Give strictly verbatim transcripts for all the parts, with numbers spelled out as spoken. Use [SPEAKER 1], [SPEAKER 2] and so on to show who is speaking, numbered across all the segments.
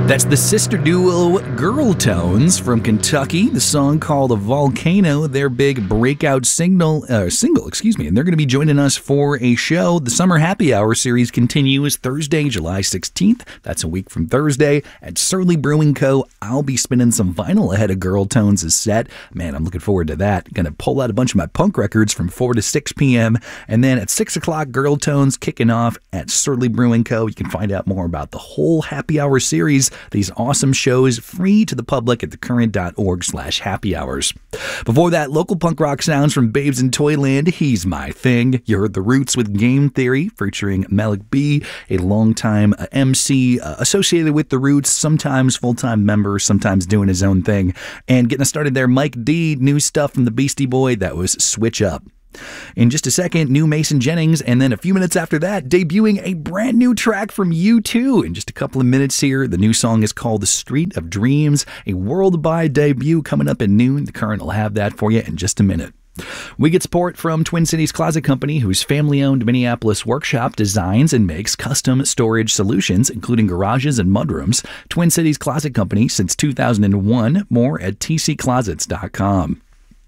[SPEAKER 1] That's the sister duo Girl Tones from Kentucky. The song called Volcano, their big breakout signal, uh, single, excuse me, and they're going to be joining us for a show. The Summer Happy Hour series continues Thursday, July sixteenth. That's a week from Thursday at Surly Brewing Co. I'll be spinning some vinyl ahead of Girl Tones' set. Man, I'm looking forward to that. Going to pull out a bunch of my punk records from four to six p.m. And then at six o'clock, Girl Tones kicking off at Surly Brewing Co. You can find out more about the whole Happy Hour series. These awesome shows free to the public at thecurrent.org slash happy hours. Before that, local punk rock sounds from Babes in Toyland, He's My Thing. You heard The Roots with Game Theory featuring Malik B, a longtime uh, M C uh, associated with The Roots, sometimes full-time member, sometimes doing his own thing. And getting us started there, Mike D, new stuff from the Beastie Boy, that was Switch Up. In just a second, new Mason Jennings, and then a few minutes after that, debuting a brand new track from U two. In just a couple of minutes here, the new song is called The Street of Dreams, a worldwide debut coming up at noon. The Current will have that for you in just a minute. We get support from Twin Cities Closet Company, whose family-owned Minneapolis workshop designs and makes custom storage solutions, including garages and mudrooms. Twin Cities Closet Company since two thousand one. More at t c closets dot com.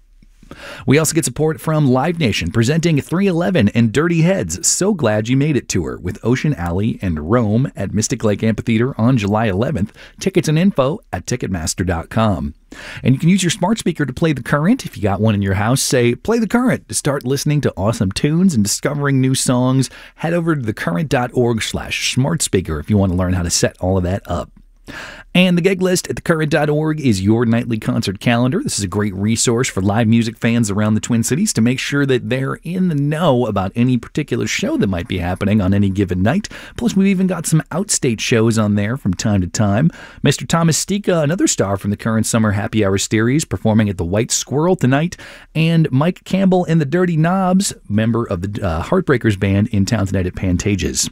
[SPEAKER 1] We also get support from Live Nation, presenting three eleven and Dirty Heads, So Glad You Made It tour with Ocean Alley and Rome at Mystic Lake Amphitheater on July eleventh. Tickets and info at ticketmaster dot com. And you can use your smart speaker to play The Current. If you got one in your house, say, play The Current to start listening to awesome tunes and discovering new songs. Head over to thecurrent.org slash smart speaker if you want to learn how to set all of that up. And the gig list at thecurrent dot org is your nightly concert calendar. This is a great resource for live music fans around the Twin Cities to make sure that they're in the know about any particular show that might be happening on any given night. Plus, we've even got some outstate shows on there from time to time. Mister Thomas Stika, another star from the Current Summer Happy Hour series, performing at the White Squirrel tonight. And Mike Campbell and the Dirty Knobs, member of the uh, Heartbreakers band, in town tonight at Pantages.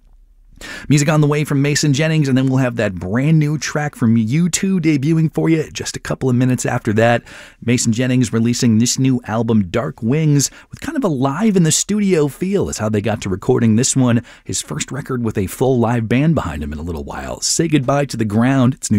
[SPEAKER 1] Music on the way from Mason Jennings, and then we'll have that brand new track from U two debuting for you just a couple of minutes after that. Mason Jennings releasing this new album, Dark Wings, with kind of a live in the studio feel is how they got to recording this one. His first record with a full live band behind him in a little while. Say Goodbye to the Ground. It's new